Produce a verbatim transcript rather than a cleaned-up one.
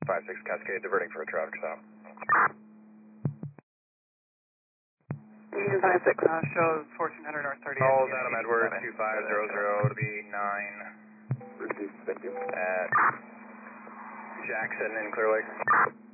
five six Cascade, diverting for a traffic stop. Union five six uh, shows fourteen hundred North thirtieth. Calls Adam Edwards, two five zero zero to be nine. Thank you. At Jackson in Clear Lake.